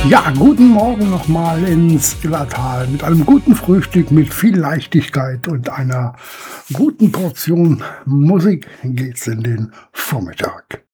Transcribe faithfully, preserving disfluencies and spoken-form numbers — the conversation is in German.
Ja, guten Morgen nochmal ins Illertal mit einem guten Frühstück, mit viel Leichtigkeit und einer guten Portion Musik geht's in den Vormittag.